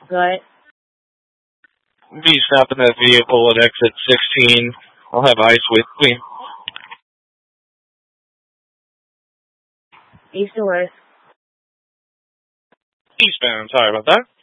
Go ahead. Be stopping that vehicle at exit 16. I'll have ice with me. East or west? Eastbound, sorry about that.